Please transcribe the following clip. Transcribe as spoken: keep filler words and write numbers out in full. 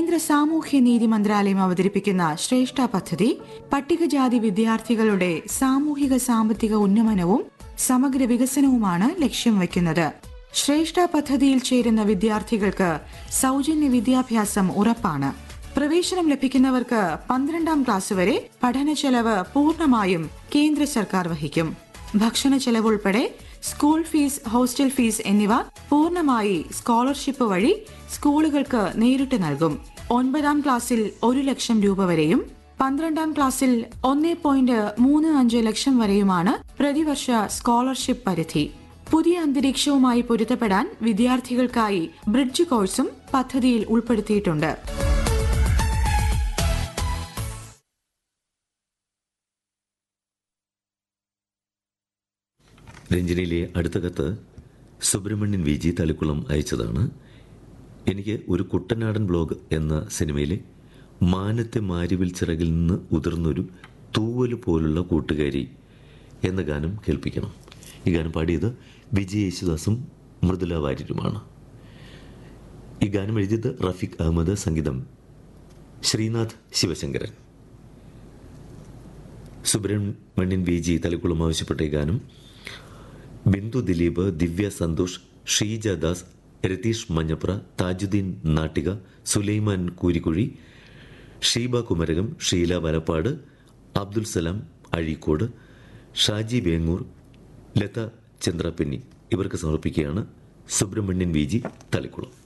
കേന്ദ്ര സാമൂഹ്യനീതി മന്ത്രാലയം അവതരിപ്പിക്കുന്ന ശ്രേഷ്ഠ പദ്ധതി പട്ടികജാതി വിദ്യാർത്ഥികളുടെ സാമൂഹിക സാമ്പത്തിക ഉന്നമനവും സമഗ്ര വികസനവുമാണ് ലക്ഷ്യം വയ്ക്കുന്നത്. ശ്രേഷ്ഠ പദ്ധതിയിൽ ചേരുന്ന വിദ്യാർത്ഥികൾക്ക് സൗജന്യ വിദ്യാഭ്യാസം ഉറപ്പാണ്. പ്രവേശനം ലഭിക്കുന്നവർക്ക് പന്ത്രണ്ടാം ക്ലാസ് വരെ പഠന ചെലവ് പൂർണ്ണമായും കേന്ദ്ര സർക്കാർ വഹിക്കും. ഭക്ഷണ ചെലവ് ഉൾപ്പെടെ സ്കൂൾ ഫീസ്, ഹോസ്റ്റൽ ഫീസ് എന്നിവ പൂർണ്ണമായി സ്കോളർഷിപ്പ് വഴി സ്കൂളുകൾക്ക് നേരിട്ട് നൽകും. ഒൻപതാം ക്ലാസ്സിൽ ഒരു ലക്ഷം രൂപ വരെയും പന്ത്രണ്ടാം ക്ലാസ്സിൽ ഒന്ന് പോയിന്റ് മൂന്ന് അഞ്ച് ലക്ഷം വരെയുമാണ് പ്രതിവർഷ സ്കോളർഷിപ്പ് പരിധി. പുതിയ അന്തരീക്ഷവുമായി പൊരുത്തപ്പെടാൻ വിദ്യാർത്ഥികൾക്കായി ബ്രിഡ്ജ് കോഴ്സും പദ്ധതിയിൽ ഉൾപ്പെടുത്തിയിട്ടുണ്ട്. രഞ്ജനിയിലെ അടുത്ത കത്ത് സുബ്രഹ്മണ്യൻ വി ജി തളിക്കുളം അയച്ചതാണ്. എനിക്ക് ഒരു കുട്ടനാടൻ ബ്ലോഗ് എന്ന സിനിമയിലെ മാനത്തെ മാരിവിൽ ചിറകിൽ നിന്ന് ഉതിർന്നൊരു തൂവല് പോലുള്ള കൂട്ടുകാരി എന്ന ഗാനം കേൾപ്പിക്കണം. ഈ ഗാനം പാടിയത് വിജയ് യേശുദാസും മൃദുല വാര്യരുമാണ്. ഈ ഗാനം എഴുതിയത് റഫീഖ് അഹമ്മദ്, സംഗീതം ശ്രീനാഥ് ശിവശങ്കരൻ. സുബ്രഹ്മണ്യൻ വി ജി തളിക്കുളം ആവശ്യപ്പെട്ട ഈ ഗാനം ബിന്ദു ദിലീപ്, ദിവ്യ സന്തോഷ്, ഷീജ ദാസ്, രതീഷ് മഞ്ഞപ്ര, താജുദ്ദീൻ നാട്ടിക, സുലൈമാൻ കൂരിക്കുഴി, ഷീബ കുമരകം, ഷീല വലപ്പാട്, അബ്ദുൽ സലാം അഴീക്കോട്, ഷാജി വേങ്ങൂർ, ലത ചന്ദ്രപിന്നി ഇവർക്ക് സമർപ്പിക്കുകയാണ് സുബ്രഹ്മണ്യൻ വി ജി തളിക്കുളം.